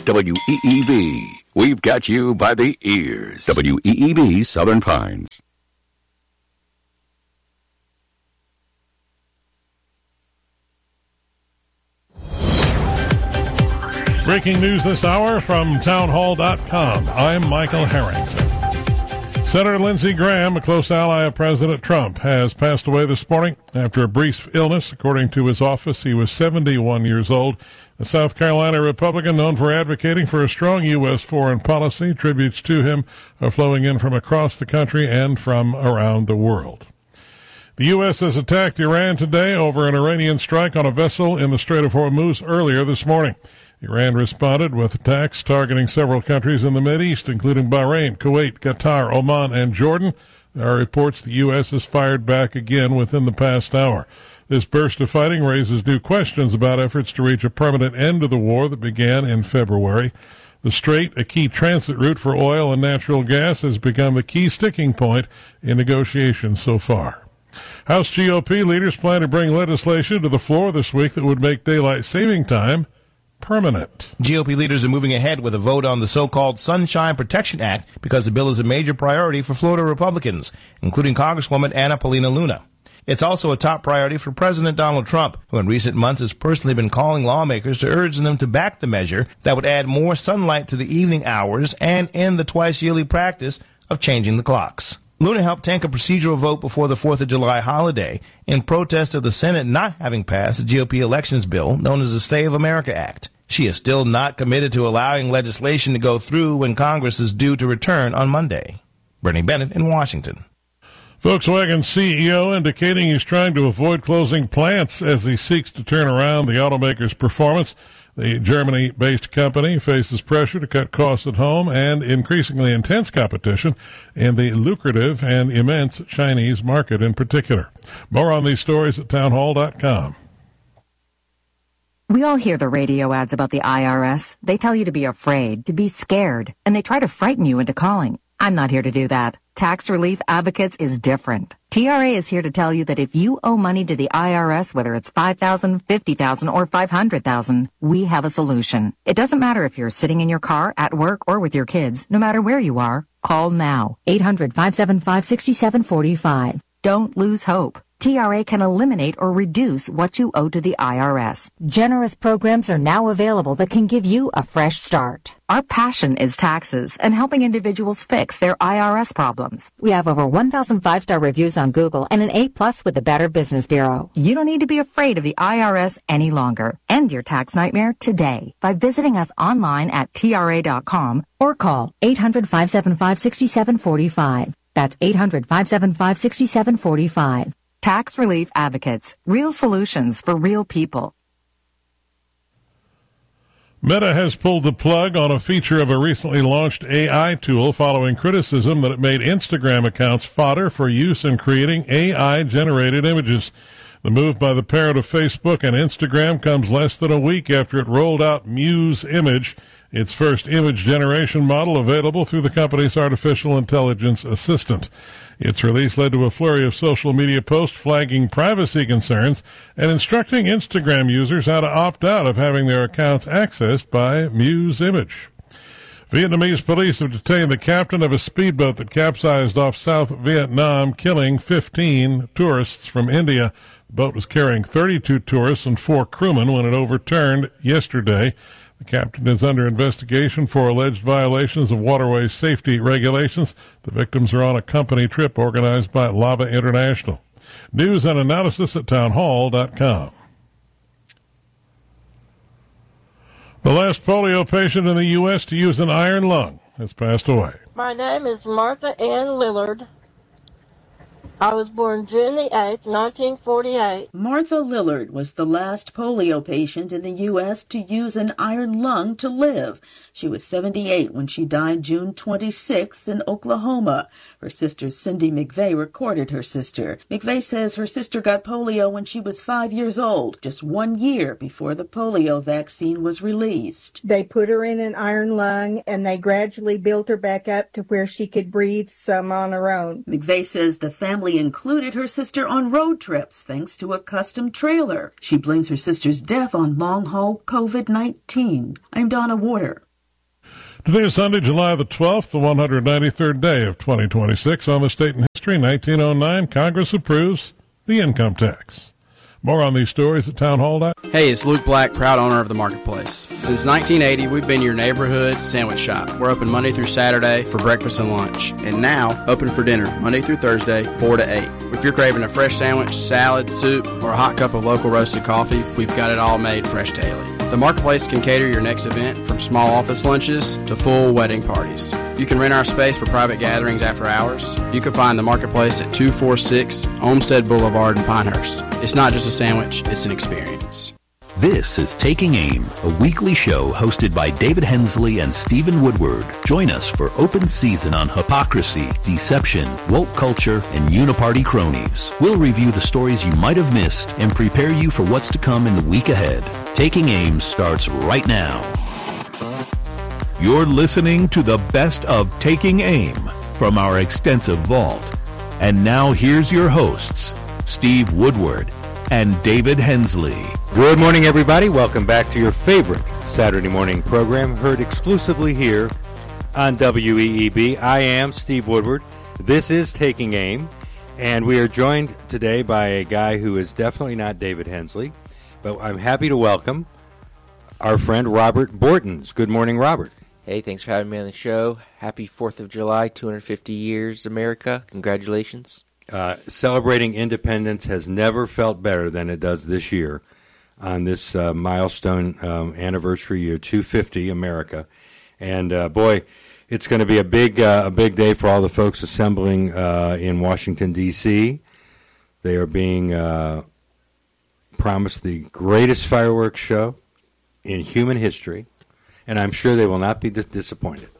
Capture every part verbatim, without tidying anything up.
W E E B. We've got you by the ears. W E E B Southern Pines. Breaking news this hour from townhall dot com. I'm Michael Harrington. Senator Lindsey Graham, a close ally of President Trump, has passed away this morning after a brief illness. According to his office, he was seventy-one years old. The South Carolina Republican known for advocating for a strong U S foreign policy. Tributes to him are flowing in from across the country and from around the world. The U S has attacked Iran today over an Iranian strike on a vessel in the Strait of Hormuz earlier this morning. Iran responded with attacks targeting several countries in the Mideast, including Bahrain, Kuwait, Qatar, Oman, and Jordan. There are reports the U S has fired back again within the past hour. This burst of fighting raises new questions about efforts to reach a permanent end to the war that began in February. The Strait, a key transit route for oil and natural gas, has become the key sticking point in negotiations so far. House G O P leaders plan to bring legislation to the floor this week that would make daylight saving time permanent. G O P leaders are moving ahead with a vote on the so-called Sunshine Protection Act because the bill is a major priority for Florida Republicans, including Congresswoman Anna Paulina Luna. It's also a top priority for President Donald Trump, who in recent months has personally been calling lawmakers to urge them to back the measure that would add more sunlight to the evening hours and end the twice-yearly practice of changing the clocks. Luna helped tank a procedural vote before the fourth of July holiday in protest of the Senate not having passed the G O P elections bill known as the Stay of America Act. She is still not committed to allowing legislation to go through when Congress is due to return on Monday. Bernie Bennett in Washington. Volkswagen C E O indicating he's trying to avoid closing plants as he seeks to turn around the automaker's performance. The Germany-based company faces pressure to cut costs at home and increasingly intense competition in the lucrative and immense Chinese market in particular. More on these stories at townhall dot com. We all hear the radio ads about the I R S. They tell you to be afraid, to be scared, and they try to frighten you into calling. I'm not here to do that. Tax Relief Advocates is different. T R A is here to tell you that if you owe money to the I R S, whether it's five thousand dollars, fifty thousand dollars, or five hundred thousand dollars, we have a solution. It doesn't matter if you're sitting in your car, at work, or with your kids. No matter where you are, call now. eight hundred, five seven five, six seven four five. Don't lose hope. T R A can eliminate or reduce what you owe to the I R S. Generous programs are now available that can give you a fresh start. Our passion is taxes and helping individuals fix their I R S problems. We have over one thousand five-star reviews on Google and an A plus with the Better Business Bureau. You don't need to be afraid of the I R S any longer. End your tax nightmare today by visiting us online at T R A dot com or call eight hundred, five seven five, six seven four five. That's eight hundred, five seven five, six seven four five. Tax Relief Advocates. Real solutions for real people. Meta has pulled the plug on a feature of a recently launched A I tool following criticism that it made Instagram accounts fodder for use in creating A I-generated images. The move by the parent of Facebook and Instagram comes less than a week after it rolled out Muse Image, its first image generation model available through the company's artificial intelligence assistant. Its release led to a flurry of social media posts flagging privacy concerns and instructing Instagram users how to opt out of having their accounts accessed by Muse Image. Vietnamese police have detained the captain of a speedboat that capsized off South Vietnam, killing fifteen tourists from India. The boat was carrying thirty-two tourists and four crewmen when it overturned yesterday. The captain is under investigation for alleged violations of waterway safety regulations. The victims are on a company trip organized by Lava International. News and analysis at townhall dot com. The last polio patient in the U S to use an iron lung has passed away. My name is Martha Ann Lillard. I was born June the eighth, nineteen forty-eight. Martha Lillard was the last polio patient in the U S to use an iron lung to live. She was seventy-eight when she died June twenty-sixth in Oklahoma. Her sister Cindy McVeigh recorded her sister. McVeigh says her sister got polio when she was five years old, just one year before the polio vaccine was released. They put her in an iron lung, and they gradually built her back up to where she could breathe some on her own. McVeigh says the family included her sister on road trips thanks to a custom trailer. She blames her sister's death on long-haul COVID nineteen. I'm Donna Warder. Today is Sunday, July the twelfth, the one hundred ninety-third day of twenty twenty-six. On this date in history, nineteen oh nine, Congress approves the income tax. More on these stories at townhall. Hey, it's Luke Black, proud owner of the Marketplace. Since nineteen eighty, we've been your neighborhood sandwich shop. We're open Monday through Saturday for breakfast and lunch, and now open for dinner Monday through Thursday, four to eight. If you're craving a fresh sandwich, salad, soup, or a hot cup of local roasted coffee, we've got it all made fresh daily. The Marketplace can cater your next event from small office lunches to full wedding parties. You can rent our space for private gatherings after hours. You can find the Marketplace at two forty-six Olmsted Boulevard in Pinehurst. It's not just a sandwich, it's an experience. This is Taking Aim, a weekly show hosted by David Hensley and Stephen Woodward. Join us for open season on hypocrisy, deception, woke culture, and uniparty cronies. We'll review the stories you might have missed and prepare you for what's to come in the week ahead. Taking Aim starts right now. You're listening to the best of Taking Aim from our extensive vault. And now here's your hosts, Steve Woodward and David Hensley. Good morning, everybody. Welcome back to your favorite Saturday morning program, heard exclusively here on W E E B. I am Steve Woodward. This is Taking Aim, and we are joined today by a guy who is definitely not David Hensley, but I'm happy to welcome our friend Robert Bortons. Good morning, Robert. Hey, thanks for having me on the show. Happy fourth of July, two hundred fifty years, America. Congratulations. Uh, celebrating independence has never felt better than it does this year on this uh, milestone um, anniversary year, two fifty, America. And, uh, boy, it's going to be a big uh, a big day for all the folks assembling uh, in Washington, D C They are being uh, promised the greatest fireworks show in human history, and I'm sure they will not be dis- disappointed.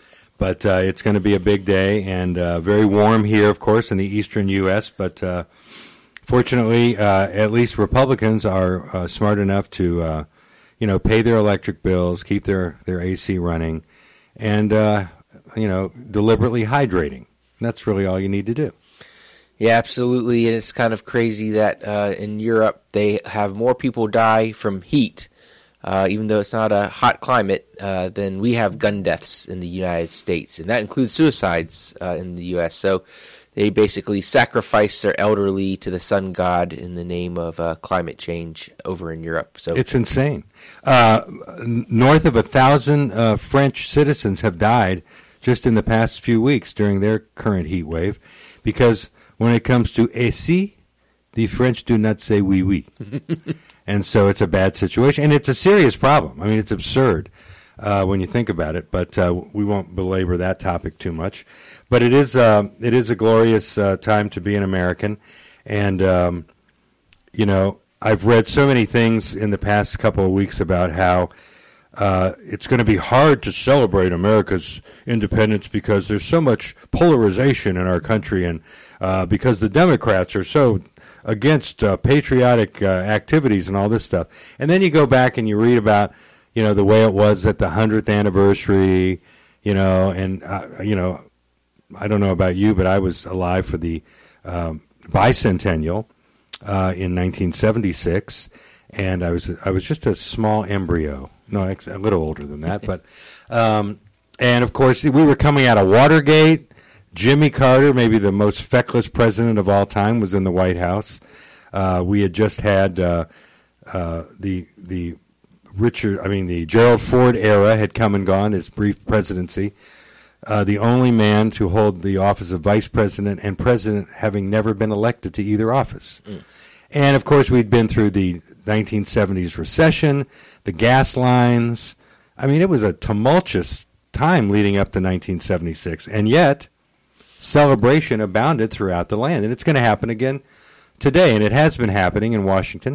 But uh, it's going to be a big day, and uh, very warm here, of course, in the eastern U S, but uh, fortunately, uh, at least Republicans are uh, smart enough to, uh, you know, pay their electric bills, keep their, their A C running, and, uh, you know, deliberately hydrating. That's really all you need to do. Yeah, absolutely, and it's kind of crazy that uh, in Europe they have more people die from heat, uh, even though it's not a hot climate, uh, than we have gun deaths in the United States, and that includes suicides uh, in the U S, so they basically sacrifice their elderly to the sun god in the name of uh, climate change over in Europe. So it's insane. Uh, north of a thousand uh, French citizens have died just in the past few weeks during their current heat wave, because when it comes to A C, the French do not say oui oui. And so it's a bad situation, and it's a serious problem. I mean, it's absurd uh, when you think about it, but uh, we won't belabor that topic too much. But it is uh, it is a glorious uh, time to be an American, and um, you know, I've read so many things in the past couple of weeks about how uh, it's going to be hard to celebrate America's independence because there's so much polarization in our country, and uh, because the Democrats are so against uh, patriotic uh, activities and all this stuff. And then you go back and you read about, you know, the way it was at the hundredth anniversary, you know, and uh, you know. I don't know about you, but I was alive for the um, bicentennial uh, in nineteen seventy-six, and I was I was just a small embryo. No, a little older than that, but um, and of course we were coming out of Watergate. Jimmy Carter, maybe the most feckless president of all time, was in the White House. Uh, we had just had uh, uh, the the Richard, I mean the Gerald Ford era had come and gone. His brief presidency. Uh, the only man to hold the office of vice president and president having never been elected to either office. Mm. And, of course, we'd been through the nineteen seventies recession, the gas lines. I mean, it was a tumultuous time leading up to nineteen seventy-six. And yet, celebration abounded throughout the land. And it's going to happen again today. And it has been happening in Washington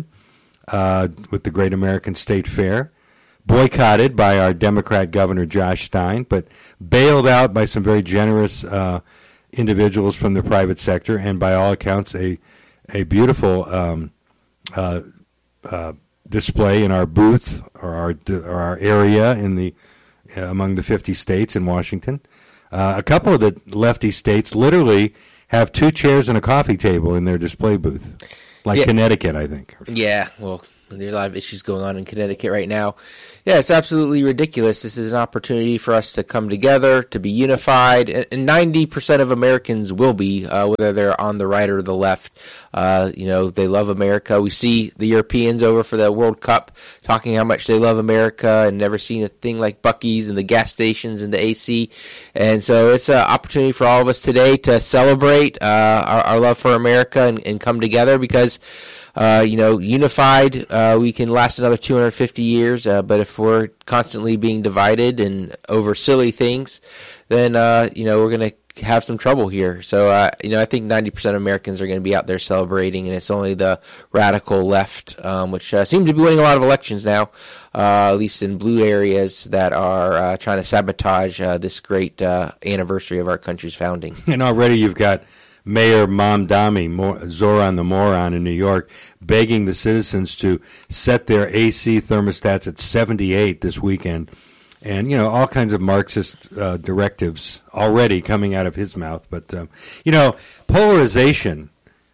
uh, with the Great American State Fair. Boycotted by our Democrat Governor Josh Stein, but bailed out by some very generous uh, individuals from the private sector, and by all accounts, a a beautiful um, uh, uh, display in our booth or our or our area in the uh, among the fifty states in Washington. Uh, a couple of the lefty states literally have two chairs and a coffee table in their display booth, like yeah. Connecticut, I think. Yeah, well, There's a lot of issues going on in Connecticut right now. Yeah, it's absolutely ridiculous. This is an opportunity for us to come together, to be unified, and ninety percent of Americans will be, uh, whether they're on the right or the left. Uh, you know, they love America. We see the Europeans over for the World Cup talking how much they love America and never seen a thing like Buc-ee's and the gas stations and the A C. And so it's an opportunity for all of us today to celebrate uh, our, our love for America and, and come together because Uh, you know, unified, uh, we can last another two hundred fifty years, uh, but if we're constantly being divided and over silly things, then, uh, you know, we're going to have some trouble here. So, uh, you know, I think ninety percent of Americans are going to be out there celebrating, and it's only the radical left, um, which uh, seem to be winning a lot of elections now, uh, at least in blue areas, that are uh, trying to sabotage uh, this great uh, anniversary of our country's founding. And already you've got Mayor Mamdani, Zoran the Moron in New York, begging the citizens to set their A C thermostats at seventy-eight this weekend. And, you know, all kinds of Marxist uh, directives already coming out of his mouth. But, um, you know, polarization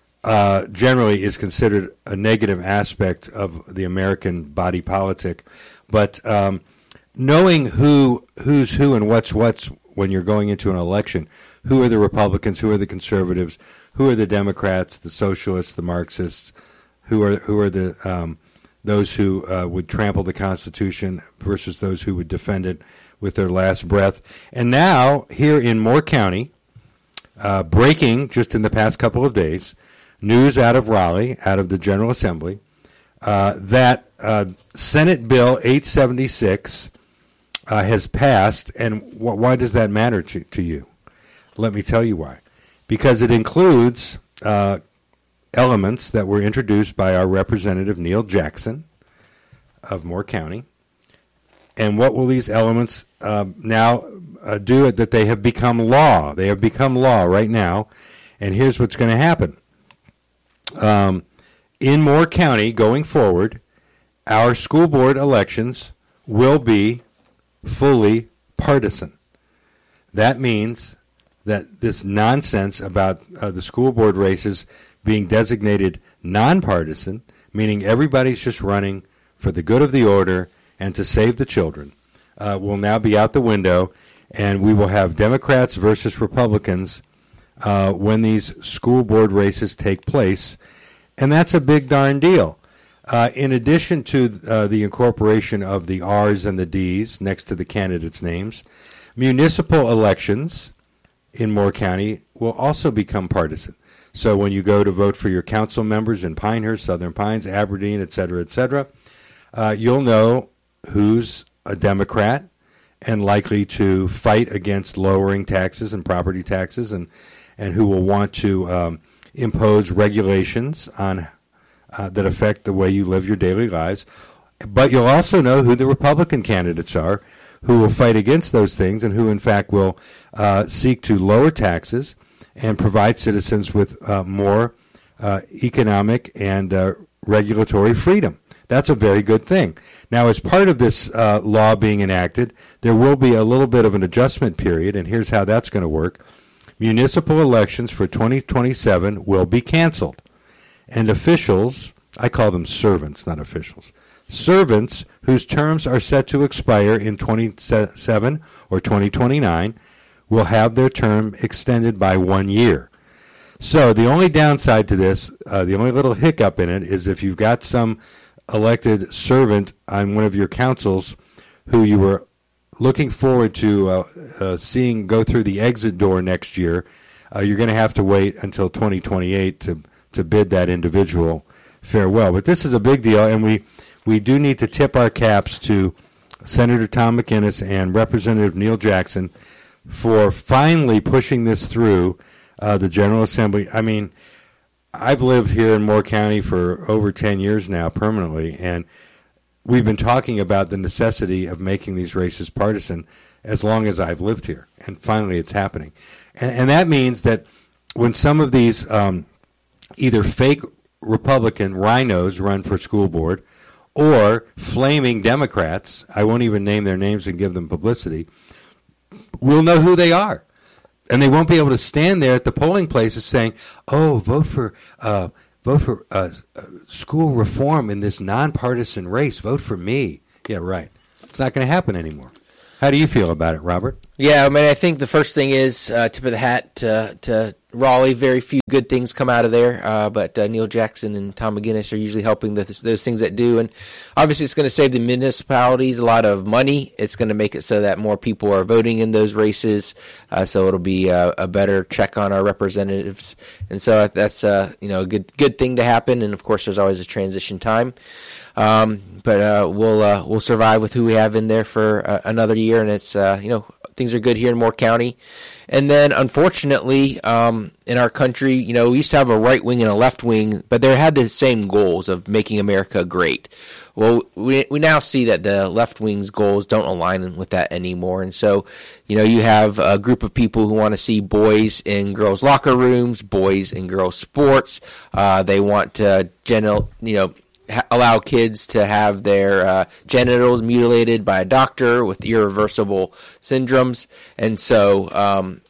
uh, generally is considered a negative aspect of the American body politic. But um, knowing who who's who and what's what's when you're going into an election, who are the Republicans, who are the conservatives, who are the Democrats, the socialists, the Marxists, who are who are the um, those who uh, would trample the Constitution versus those who would defend it with their last breath. And now, here in Moore County, uh, breaking just in the past couple of days, news out of Raleigh, out of the General Assembly, uh, that uh, Senate Bill eight seventy-six uh, has passed. And wh- why does that matter to, to you? Let me tell you why. Because it includes uh, elements that were introduced by our Representative Neil Jackson of Moore County. And what will these elements uh, now uh, do? That they have become law. They have become law right now. And here's what's going to happen. Um, in Moore County, going forward, our school board elections will be fully partisan. That means that this nonsense about uh, the school board races being designated nonpartisan, meaning everybody's just running for the good of the order and to save the children, uh, will now be out the window, and we will have Democrats versus Republicans uh, when these school board races take place, and that's a big darn deal. Uh, in addition to uh, the incorporation of the R's and the D's next to the candidates' names, municipal elections in Moore County will also become partisan. So when you go to vote for your council members in Pinehurst, Southern Pines, Aberdeen, et cetera, et cetera, uh, you'll know who's a Democrat and likely to fight against lowering taxes and property taxes, and, and who will want to um, impose regulations on uh, that affect the way you live your daily lives. But you'll also know who the Republican candidates are, who will fight against those things and who, in fact, will uh, seek to lower taxes and provide citizens with uh, more uh, economic and uh, regulatory freedom. That's a very good thing. Now, as part of this uh, law being enacted, there will be a little bit of an adjustment period, and here's how that's going to work. Municipal elections for twenty twenty-seven will be canceled, and officials, I call them servants, not officials, servants whose terms are set to expire in twenty-seven or twenty twenty-nine will have their term extended by one year. So the only downside to this, uh, the only little hiccup in it, is if you've got some elected servant on one of your councils who you were looking forward to uh, uh, seeing go through the exit door next year, uh, you're going to have to wait until twenty twenty-eight to, to bid that individual farewell. But this is a big deal, and we We do need to tip our caps to Senator Tom McInnes and Representative Neil Jackson for finally pushing this through uh, the General Assembly. I mean, I've lived here in Moore County for over ten years now permanently, and we've been talking about the necessity of making these races partisan as long as I've lived here, and finally it's happening. And, and that means that when some of these um, either fake Republican rhinos run for school board or flaming Democrats, I won't even name their names and give them publicity, we'll know who they are. And they won't be able to stand there at the polling places saying, oh, vote for uh, vote for uh, school reform in this nonpartisan race. Vote for me. Yeah, right. It's not going to happen anymore. How do you feel about it, Robert? Yeah, I mean, I think the first thing is uh, tip of the hat to, to Raleigh. Very few good things come out of there, uh, but uh, Neil Jackson and Tom McGinnis are usually helping the, those things that do. And obviously it's going to save the municipalities a lot of money. It's going to make it so that more people are voting in those races, uh, so it'll be a, a better check on our representatives. And so that's uh, you know, a good, good thing to happen. And, of course, there's always a transition time. Um, but uh, we'll uh, we'll survive with who we have in there for uh, another year, and it's uh, you know, things are good here in Moore County. And then, unfortunately, um, in our country, you know, we used to have a right wing and a left wing, but they had the same goals of making America great. Well, we we now see that the left wing's goals don't align with that anymore, and so, you know, you have a group of people who want to see boys in girls' locker rooms, boys in girls' sports. Uh, they want to, general, you know. allow kids to have their uh, genitals mutilated by a doctor with irreversible syndromes. And so, um,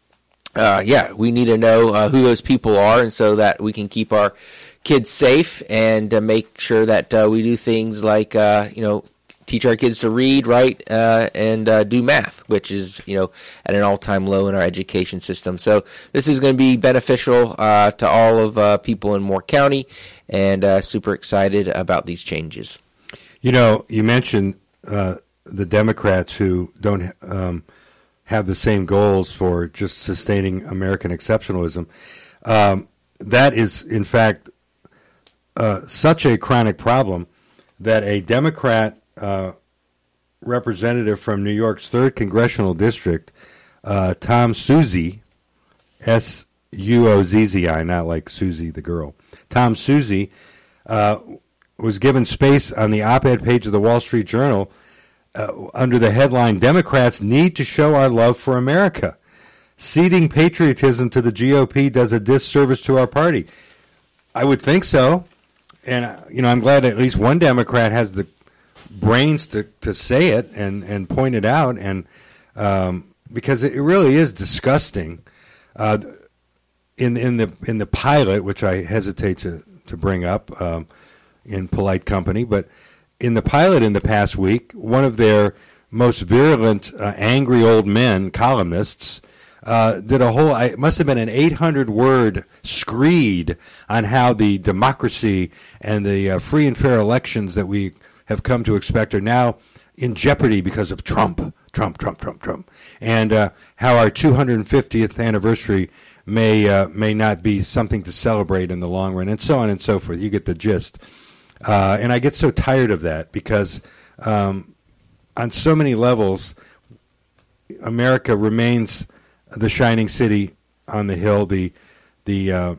uh, yeah, we need to know uh, who those people are, and so that we can keep our kids safe and uh, make sure that uh, we do things like, uh, you know, teach our kids to read, write, uh, and uh, do math, which is, you know, at an all-time low in our education system. So this is going to be beneficial uh, to all of uh, people in Moore County, and uh, super excited about these changes. You know, you mentioned uh, the Democrats who don't um, have the same goals for just sustaining American exceptionalism. Um, that is, in fact, uh, such a chronic problem that a Democrat Uh, representative from New York's third Congressional District, uh, Tom Suozzi, S U O Z Z I, not like Susie the girl. Tom Suozzi uh, was given space on the op-ed page of the Wall Street Journal uh, under the headline, "Democrats need to show our love for America. Ceding patriotism to the G O P does a disservice to our party." I would think so. And, you know, I'm glad at least one Democrat has the brains to, to say it and, and point it out, and um, because it really is disgusting. Uh, in in the in the pilot, which I hesitate to to bring up um, in polite company, but in the pilot in the past week, one of their most virulent, uh, angry old men columnists uh, did a whole. It must have been an eight hundred word screed on how the democracy and the uh, free and fair elections that we have come to expect are now in jeopardy because of Trump, Trump, Trump, Trump, Trump, and uh, how our two hundred fiftieth anniversary may uh, may not be something to celebrate in the long run, and so on and so forth. You get the gist. Uh, and I get so tired of that because um, on so many levels, America remains the shining city on the hill, the the uh,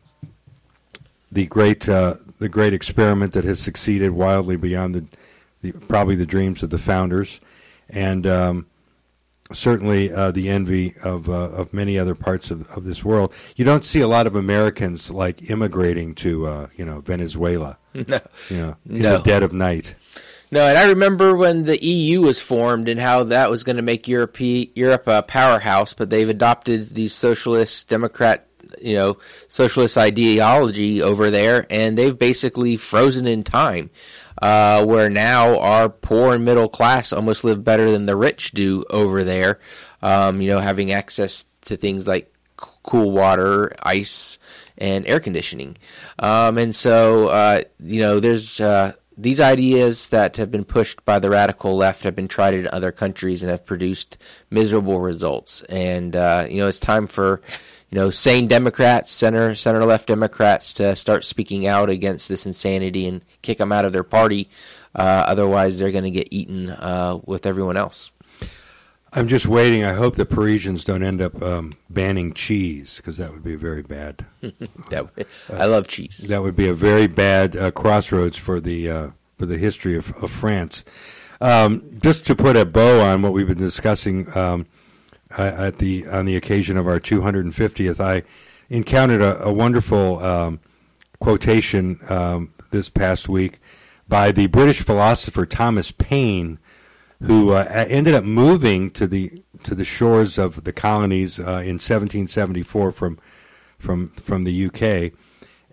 the great uh, the great experiment that has succeeded wildly beyond the, the probably the dreams of the founders, and um, certainly uh, the envy of uh, of many other parts of, of this world. You don't see a lot of Americans like immigrating to uh, you know Venezuela, no, you know, in no. the dead of night. No, and I remember when the E U was formed and how that was going to make Europe Europe a powerhouse, but they've adopted these socialist, Democrat, you know, socialist ideology over there, and they've basically frozen in time, uh, where now our poor and middle class almost live better than the rich do over there, um, you know, having access to things like cool water, ice, and air conditioning. Um, and so, uh, you know, there's... Uh, These ideas that have been pushed by the radical left have been tried in other countries and have produced miserable results. And, uh, you know, it's time for, you know, sane Democrats, center, center-left Democrats to start speaking out against this insanity and kick them out of their party. Uh, otherwise, they're going to get eaten uh, with everyone else. I'm just waiting. I hope the Parisians don't end up um, banning cheese, because that would be very bad. that, I love cheese. That would be a very bad uh, crossroads for the uh, for the history of, of France. Um, just to put a bow on what we've been discussing um, at the on the occasion of our two hundred fiftieth, I encountered a, a wonderful um, quotation um, this past week by the British philosopher Thomas Paine, who uh, ended up moving to the to the shores of the colonies uh, in seventeen seventy-four from from from the U K,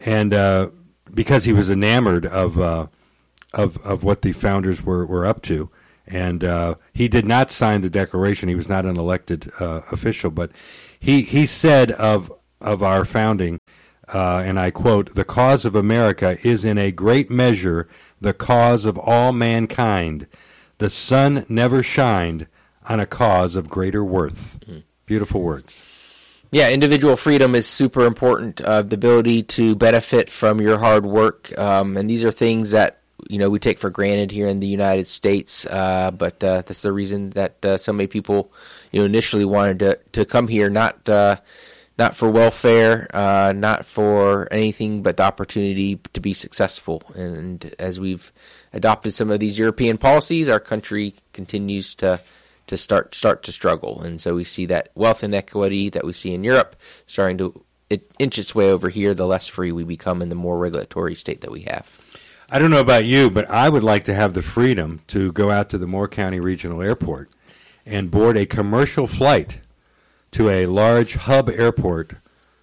and uh, because he was enamored of uh, of of what the founders were, were up to. And uh, he did not sign the Declaration. He was not an elected uh, official, but he he said of of our founding, uh, and I quote, "The cause of America is in a great measure the cause of all mankind. The sun never shined on a cause of greater worth." Mm-hmm. Beautiful words. Yeah, individual freedom is super important. Uh, the ability to benefit from your hard work, um, and these are things that you know we take for granted here in the United States. Uh, but uh, that's the reason that uh, so many people, you know, initially wanted to to come here, not uh, not for welfare, uh, not for anything, but the opportunity to be successful. And as we've adopted some of these European policies, our country continues to. to start start to struggle. And so we see that wealth inequity that we see in Europe starting to it inch its way over here, the less free we become and the more regulatory state that we have. I don't know about you, but I would like to have the freedom to go out to the Moore County Regional Airport and board a commercial flight to a large hub airport,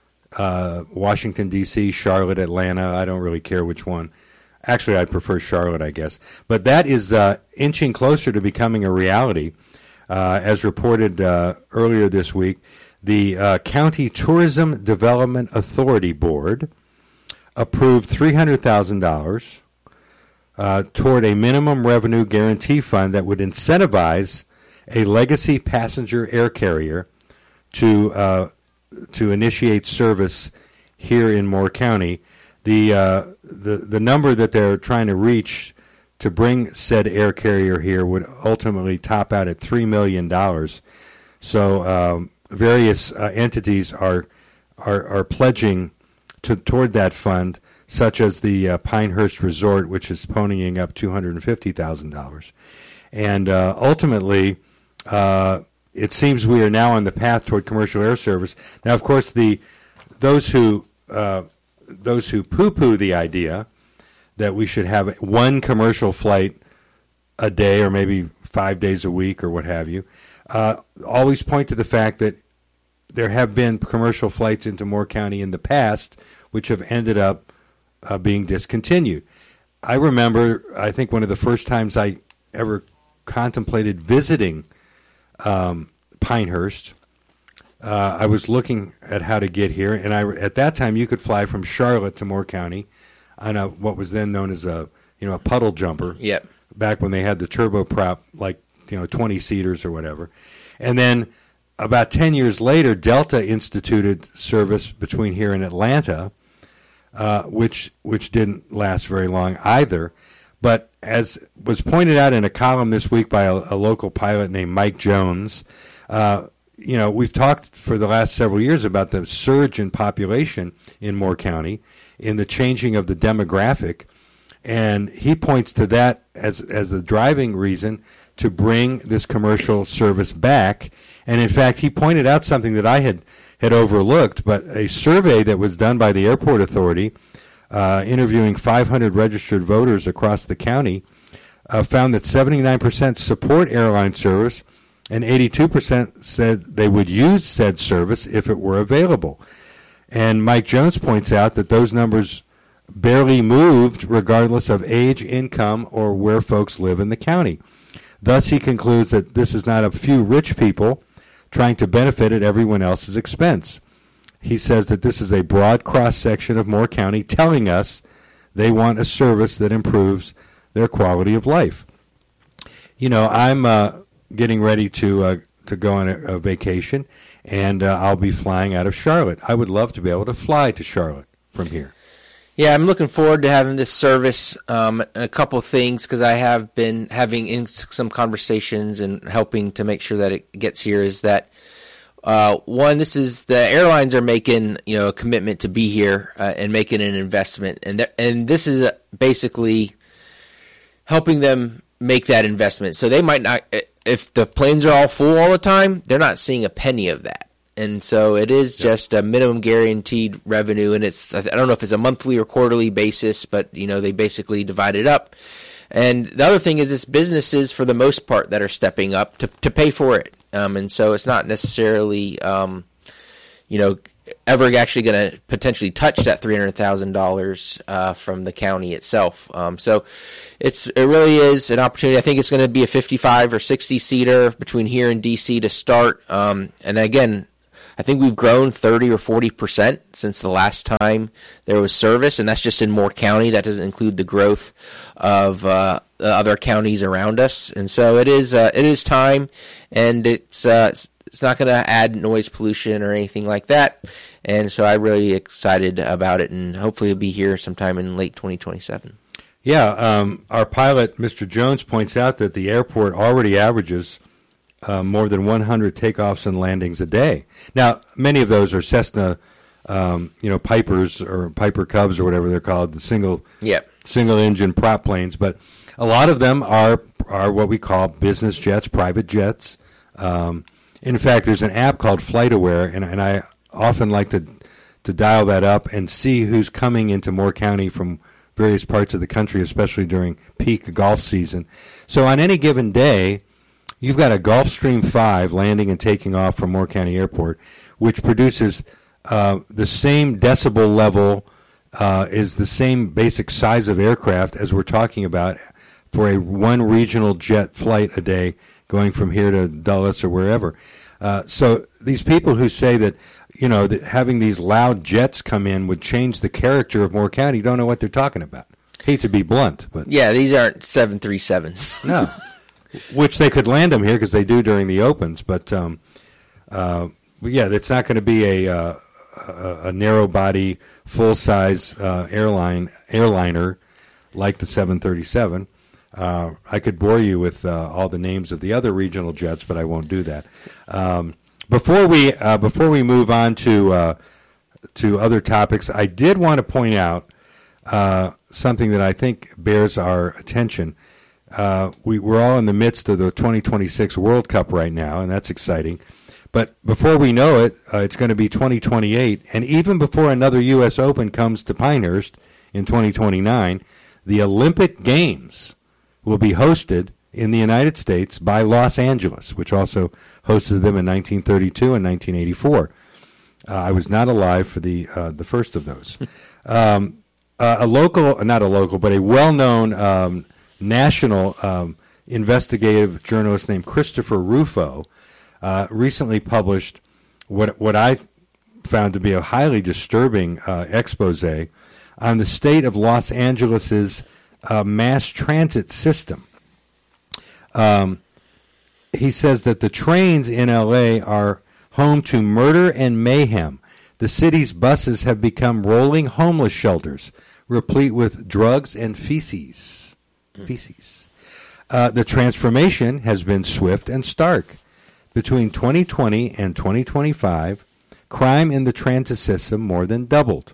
uh, Washington, D C, Charlotte, Atlanta, I don't really care which one. Actually, I'd prefer Charlotte, I guess. But that is uh, inching closer to becoming a reality. Uh, as reported uh, earlier this week, the uh, County Tourism Development Authority Board approved three hundred thousand dollars uh, toward a minimum revenue guarantee fund that would incentivize a legacy passenger air carrier to uh, to initiate service here in Moore County. The uh, the the number that they're trying to reach to bring said air carrier here would ultimately top out at three million dollars. So um, various uh, entities are, are are pledging to toward that fund, such as the uh, Pinehurst Resort, which is ponying up two hundred fifty thousand dollars. And uh, ultimately, uh, it seems we are now on the path toward commercial air service. Now, of course, the those who uh, those who poo-poo the idea that we should have one commercial flight a day or maybe five days a week or what have you, uh, always point to the fact that there have been commercial flights into Moore County in the past which have ended up uh, being discontinued. I remember, I think one of the first times I ever contemplated visiting um, Pinehurst, uh, I was looking at how to get here, and I, at that time you could fly from Charlotte to Moore County on a, what was then known as a you know a puddle jumper. Yep. Back when they had the turboprop, like you know twenty seaters or whatever, and then about ten years later, Delta instituted service between here and Atlanta, uh, which which didn't last very long either. But as was pointed out in a column this week by a, a local pilot named Mike Jones, uh, you know we've talked for the last several years about the surge in population in Moore County, in the changing of the demographic, and he points to that as as the driving reason to bring this commercial service back. And in fact, he pointed out something that I had, had overlooked, but a survey that was done by the Airport Authority, uh, interviewing five hundred registered voters across the county, uh, found that seventy-nine percent support airline service and eighty-two percent said they would use said service if it were available. And Mike Jones points out that those numbers barely moved regardless of age, income, or where folks live in the county. Thus, he concludes that this is not a few rich people trying to benefit at everyone else's expense. He says that this is a broad cross-section of Moore County telling us they want a service that improves their quality of life. You know, I'm uh, getting ready to uh, to go on a, a vacation, and uh, I'll be flying out of Charlotte. I would love to be able to fly to Charlotte from here. Yeah, I'm looking forward to having this service. Um, a couple of things, because I have been having in some conversations and helping to make sure that it gets here, is that uh, one, this is the airlines are making you know a commitment to be here uh, and making an investment, and th- and this is basically helping them make that investment. So they might not, if the planes are all full all the time, they're not seeing a penny of that. And so it is just a minimum guaranteed revenue, and it's I don't know if it's a monthly or quarterly basis, but you know they basically divide it up. And the other thing is it's businesses for the most part that are stepping up to to pay for it. Um, and so it's not necessarily um, you know, ever actually going to potentially touch that three hundred thousand dollars uh, from the county itself. Um, so it's it really is an opportunity. I think it's going to be a fifty-five or sixty seater between here and D C to start. Um, and again, I think we've grown thirty or forty percent since the last time there was service, and that's just in Moore County. That doesn't include the growth of uh, the other counties around us. And so it is uh, it is time, and it's uh, it's not going to add noise pollution or anything like that. And so I'm really excited about it, and hopefully it'll be here sometime in late twenty twenty-seven. Yeah, um, our pilot, Mister Jones, points out that the airport already averages Uh, more than one hundred takeoffs and landings a day. Now, many of those are Cessna, um, you know, Pipers or Piper Cubs or whatever they're called, the single yep. single engine prop planes. But a lot of them are are what we call business jets, private jets. Um, in fact, there's an app called FlightAware, and, and I often like to to dial that up and see who's coming into Moore County from various parts of the country, especially during peak golf season. So on any given day, you've got a Gulfstream five landing and taking off from Moore County Airport, which produces uh, the same decibel level, uh, is the same basic size of aircraft as we're talking about for a one regional jet flight a day going from here to Dulles or wherever. Uh, so these people who say that, you know, that having these loud jets come in would change the character of Moore County don't know what they're talking about. Hate to be blunt, but yeah, these aren't seven thirty-sevens. No. Which they could land them here because they do during the opens, but um, uh, yeah, it's not going to be a, uh, a a narrow body, full size uh, airline airliner like the seven thirty-seven. Uh, I could bore you with uh, all the names of the other regional jets, but I won't do that. Um, before we uh, before we move on to uh, to other topics, I did want to point out uh, something that I think bears our attention. Uh, we, we're all in the midst of the twenty twenty-six World Cup right now, and that's exciting. But before we know it, uh, it's going to be twenty twenty-eight, and even before another U S Open comes to Pinehurst in twenty twenty-nine, the Olympic Games will be hosted in the United States by Los Angeles, which also hosted them in nineteen thirty-two and nineteen eighty-four. Uh, I was not alive for the uh, the first of those. um, uh, a local, not a local, but a well-known um, national um, investigative journalist named Christopher Rufo uh, recently published what what I found to be a highly disturbing uh, expose on the state of Los Angeles's uh, mass transit system. Um, he says that the trains in L A are home to murder and mayhem. The city's buses have become rolling homeless shelters, replete with drugs and feces. Feces. Uh, the transformation has been swift and stark. Between twenty twenty and twenty twenty-five, crime in the transit system more than doubled.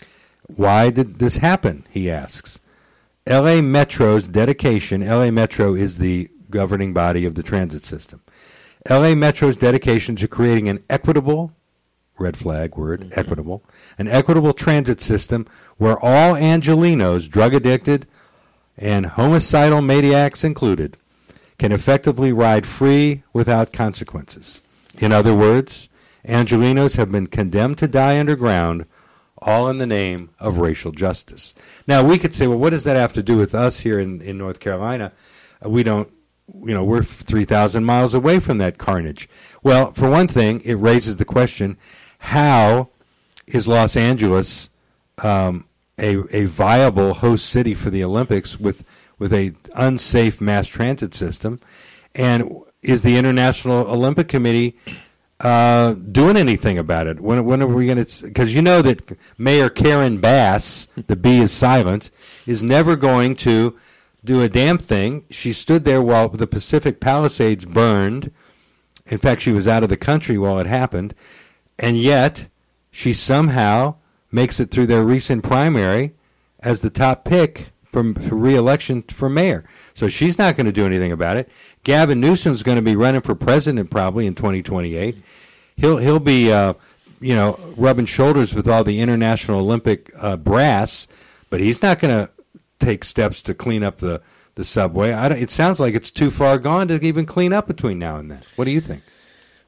Why did this happen, he asks. L A Metro's dedication, L A Metro is the governing body of the transit system. L A Metro's dedication to creating an equitable, red flag word, mm-hmm. equitable, an equitable transit system where all Angelenos, drug addicted, and homicidal maniacs included, can effectively ride free without consequences. In other words, Angelenos have been condemned to die underground, all in the name of racial justice. Now, we could say, well, what does that have to do with us here in, in North Carolina? Uh, we don't, you know, we're three thousand miles away from that carnage. Well, for one thing, it raises the question, how is Los Angeles um, A, a viable host city for the Olympics with with a unsafe mass transit system, and is the International Olympic Committee uh, doing anything about it? When when are we going to? Because you know that Mayor Karen Bass, the B is silent, is never going to do a damn thing. She stood there while the Pacific Palisades burned. In fact, she was out of the country while it happened, and yet she somehow makes it through their recent primary as the top pick for, for re-election for mayor. So she's not going to do anything about it. Gavin Newsom's going to be running for president probably in twenty twenty-eight. He'll he'll be uh, you know rubbing shoulders with all the International Olympic uh, brass, but he's not going to take steps to clean up the the subway. I don't, it sounds like it's too far gone to even clean up between now and then. What do you think?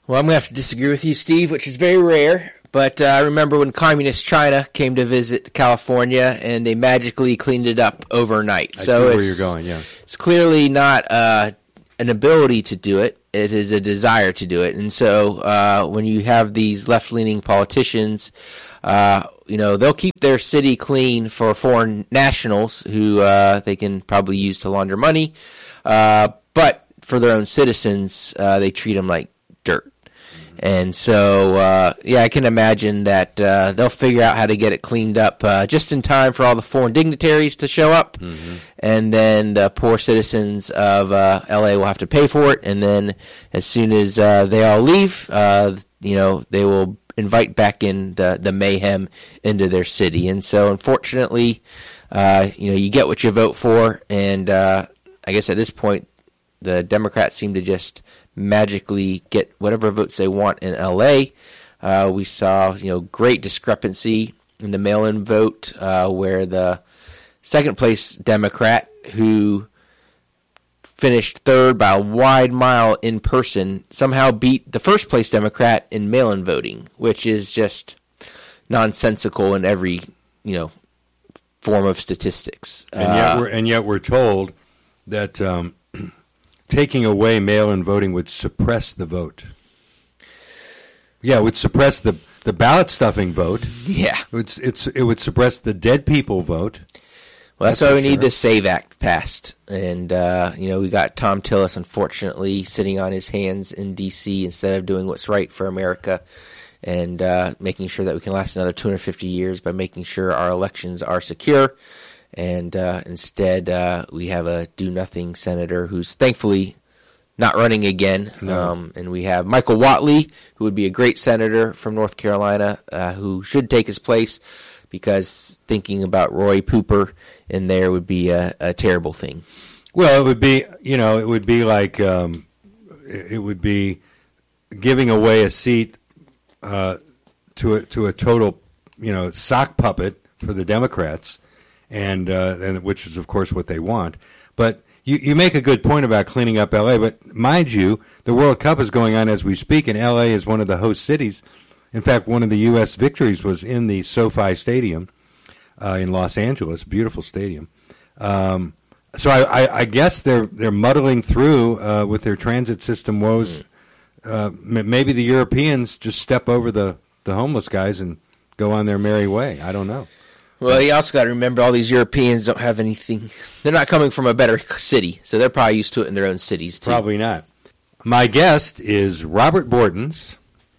Well, I'm going to have to disagree with you, Steve, which is very rare. But uh, I remember when Communist China came to visit California, and they magically cleaned it up overnight. I so see it's, where you're going, yeah. It's clearly not uh, an ability to do it. It is a desire to do it. And so uh, when you have these left-leaning politicians, uh, you know, they'll keep their city clean for foreign nationals who uh, they can probably use to launder money. Uh, but for their own citizens, uh, they treat them like dirt. And so, uh, yeah, I can imagine that uh, they'll figure out how to get it cleaned up uh, just in time for all the foreign dignitaries to show up. Mm-hmm. And then the poor citizens of uh, L A will have to pay for it. And then as soon as uh, they all leave, uh, you know, they will invite back in the, the mayhem into their city. And so, unfortunately, uh, you know, you get what you vote for. And uh, I guess at this point, the Democrats seem to just magically get whatever votes they want in L A. Uh, we saw, you know, great discrepancy in the mail-in vote uh, where the second-place Democrat, who finished third by a wide mile in person, somehow beat the first-place Democrat in mail-in voting, which is just nonsensical in every, you know, form of statistics. And yet, uh, we're, and yet we're told that Um, taking away mail-in voting would suppress the vote. Yeah, it would suppress the, the ballot stuffing vote. Yeah. It's it's it would suppress the dead people vote. Well, that's, that's why we sure. need the SAVE Act passed. And, uh, you know, we got Tom Tillis, unfortunately, sitting on his hands in D C instead of doing what's right for America and uh, making sure that we can last another two hundred fifty years by making sure our elections are secure. And uh, instead, uh, we have a do-nothing senator who's thankfully not running again. No. Um, and we have Michael Whatley, who would be a great senator from North Carolina, uh, who should take his place because thinking about Roy Pooper in there would be a, a terrible thing. Well, it would be, you know, it would be like um, it would be giving away a seat uh, to a, to a total, you know, sock puppet for the Democrats. And, uh, and which is, of course, what they want. But you, you make a good point about cleaning up L A. But mind you, the World Cup is going on as we speak, and L A is one of the host cities. In fact, one of the U S victories was in the SoFi Stadium uh, in Los Angeles, beautiful stadium. Um, so I, I, I guess they're they're muddling through uh, with their transit system woes. Uh, maybe the Europeans just step over the, the homeless guys and go on their merry way. I don't know. Well, you also got to remember all these Europeans don't have anything. They're not coming from a better city, so they're probably used to it in their own cities, too. Probably not. My guest is Robert Bortons,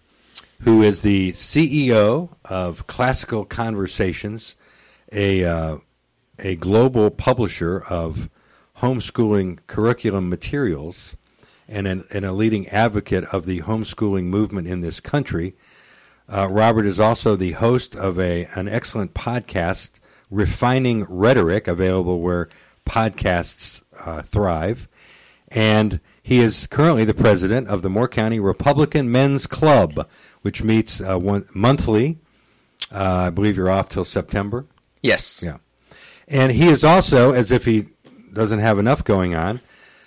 who is the C E O of Classical Conversations, a uh, a global publisher of homeschooling curriculum materials and, an, and a leading advocate of the homeschooling movement in this country. Uh, Robert is also the host of a an excellent podcast, Refining Rhetoric, available where podcasts uh, thrive. And he is currently the president of the Moore County Republican Men's Club, which meets uh, one, monthly. Uh, I believe you're off till September. Yes. Yeah. And he is also, as if he doesn't have enough going on,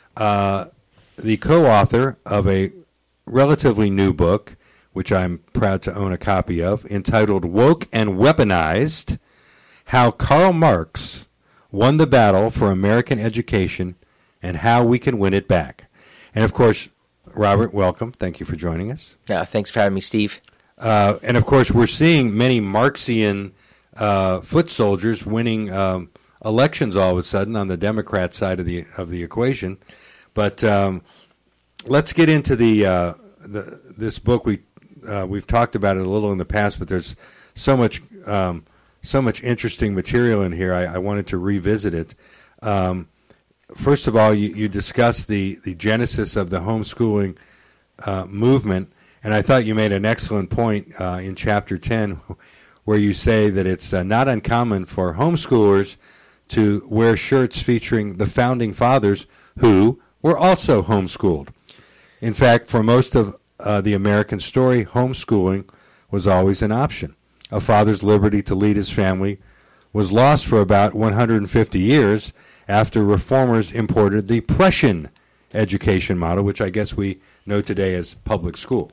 uh, the co-author of a relatively new book, which I'm proud to own a copy of, entitled Woke and Weaponized, How Karl Marx Won the Battle for American Education and How We Can Win It Back. And, of course, Robert, welcome. Thank you for joining us. Yeah, thanks for having me, Steve. Uh, and, of course, we're seeing many Marxian uh, foot soldiers winning um, elections all of a sudden on the Democrat side of the of the equation. But um, let's get into the, uh, the this book. We Uh, we've talked about it a little in the past, but there's so much um, so much interesting material in here. I, I wanted to revisit it. Um, first of all, you, you discussed the, the genesis of the homeschooling uh, movement, and I thought you made an excellent point uh, in Chapter ten where you say that it's uh, not uncommon for homeschoolers to wear shirts featuring the Founding Fathers who were also homeschooled. In fact, for most of Uh, the American story, homeschooling was always an option. A father's liberty to lead his family was lost for about one hundred fifty years after reformers imported the Prussian education model, which I guess we know today as public school.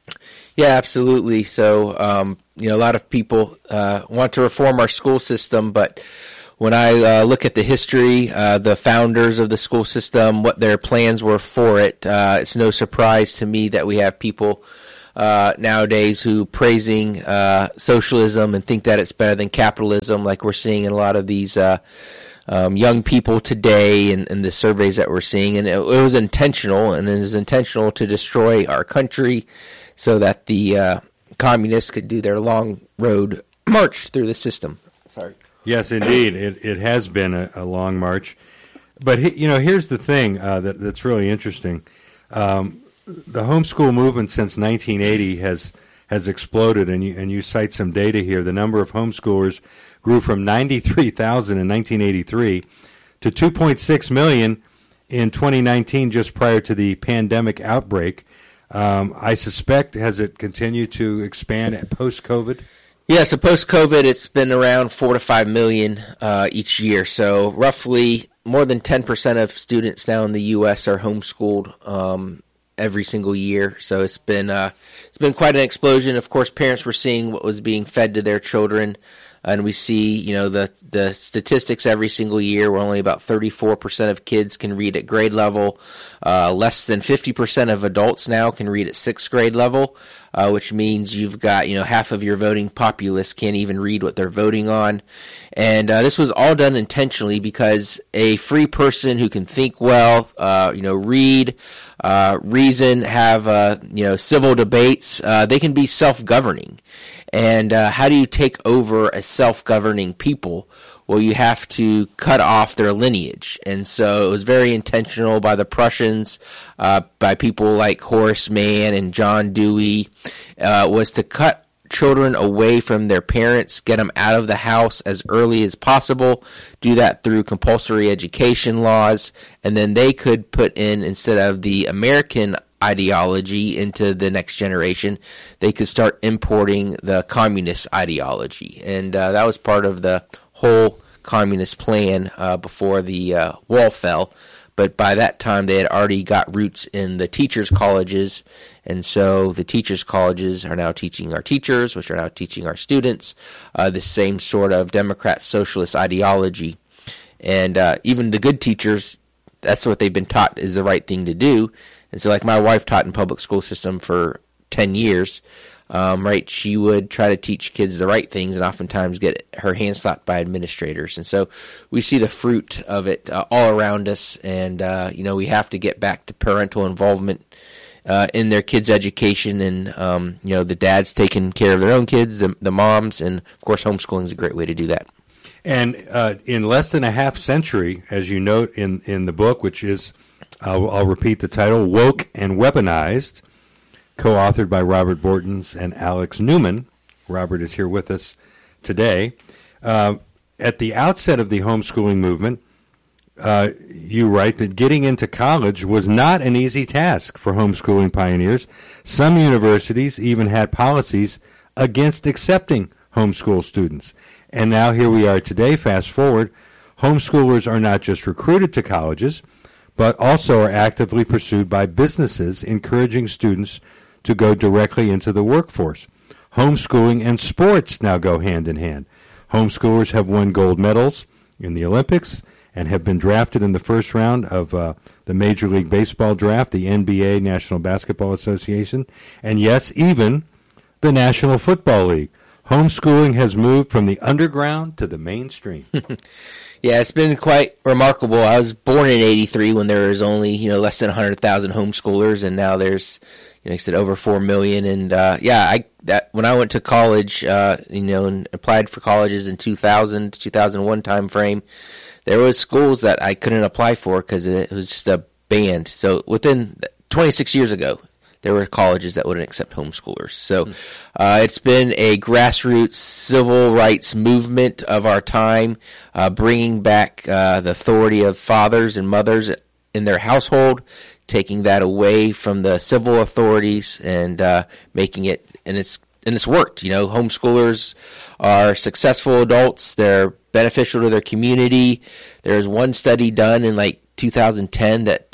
Yeah, absolutely. So, um, you know, a lot of people uh, want to reform our school system, but when I uh, look at the history, uh, the founders of the school system, what their plans were for it, uh, it's no surprise to me that we have people uh, nowadays who praising uh, socialism and think that it's better than capitalism, like we're seeing in a lot of these uh, um, young people today and, and the surveys that we're seeing. And it, it was intentional, and it was intentional to destroy our country so that the uh, communists could do their long road march through the system. Sorry. Yes, indeed. It it has been a, a long march. But, he, you know, here's the thing uh, that that's really interesting. Um, the homeschool movement since nineteen eighty has has exploded, and you, and you cite some data here. The number of homeschoolers grew from ninety-three thousand in nineteen eighty-three to two point six million in twenty nineteen, just prior to the pandemic outbreak. Um, I suspect, has it continued to expand post-COVID? Yeah, so post-COVID, it's been around four to five million uh, each year. So roughly more than ten percent of students now in the U S are homeschooled um, every single year. So it's been uh, it's been quite an explosion. Of course, parents were seeing what was being fed to their children. And we see, you know, the the statistics every single year where only about thirty-four percent of kids can read at grade level. Uh, less than fifty percent of adults now can read at sixth grade level, uh, which means you've got, you know, half of your voting populace can't even read what they're voting on. And uh, this was all done intentionally because a free person who can think well, uh, you know, read, uh, reason, have, uh, you know, civil debates, uh, they can be self-governing. And uh, how do you take over a self-governing people? Well, you have to cut off their lineage. And so it was very intentional by the Prussians, uh, by people like Horace Mann and John Dewey, uh, was to cut children away from their parents, get them out of the house as early as possible, do that through compulsory education laws, and then they could put in, instead of the American ideology into the next generation, they could start importing the communist ideology. And uh, that was part of the whole communist plan uh, before the uh, wall fell. But by that time, they had already got roots in the teachers' colleges. And so the teachers' colleges are now teaching our teachers, which are now teaching our students, uh, the same sort of Democrat socialist ideology. And uh, even the good teachers, that's what they've been taught is the right thing to do. And so, like my wife taught in public school system for ten years, um, right, she would try to teach kids the right things and oftentimes get her hands slapped by administrators. And so we see the fruit of it uh, all around us. And, uh, you know, we have to get back to parental involvement uh, in their kids' education. And, um, you know, the dads taking care of their own kids, the, the moms, and, of course, homeschooling is a great way to do that. And uh, in less than a half century, as you note in, in the book, which is, I'll, I'll repeat the title, Woke and Weaponized, co-authored by Robert Bortons and Alex Newman. Robert is here with us today. Uh, at the outset of the homeschooling movement, uh, you write that getting into college was not an easy task for homeschooling pioneers. Some universities even had policies against accepting homeschool students. And now here we are today, fast forward, homeschoolers are not just recruited to colleges, but also are actively pursued by businesses encouraging students to go directly into the workforce. Homeschooling and sports now go hand in hand. Homeschoolers have won gold medals in the Olympics and have been drafted in the first round of uh, the Major League Baseball draft, the N B A, National Basketball Association, and yes, even the National Football League. Homeschooling has moved from the underground to the mainstream. Yeah, it's been quite remarkable. I was born in eighty-three when there was only, you know, less than one hundred thousand homeschoolers, and now there's, you know, like I said, over four million. And uh, yeah, I that when I went to college, uh, you know, and applied for colleges in two thousand, two thousand one time frame, there was schools that I couldn't apply for because it was just a band. So within twenty-six years ago, there were colleges that wouldn't accept homeschoolers. So uh, it's been a grassroots civil rights movement of our time, uh, bringing back uh, the authority of fathers and mothers in their household, taking that away from the civil authorities and uh, making it, and it's and it's worked. You know, homeschoolers are successful adults. They're beneficial to their community. There's one study done in like two thousand ten that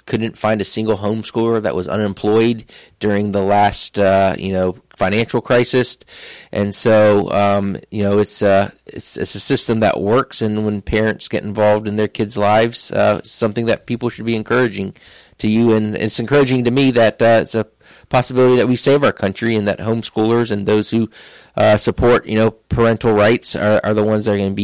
couldn't find a single homeschooler that was unemployed during the last, uh, you know, financial crisis. And so, um, you know, it's, uh, it's it's a system that works, and when parents get involved in their kids' lives, uh, it's something that people should be encouraging to you. And it's encouraging to me that uh, it's a possibility that we save our country, and that homeschoolers and those who uh, support, you know, parental rights are, are the ones that are going to be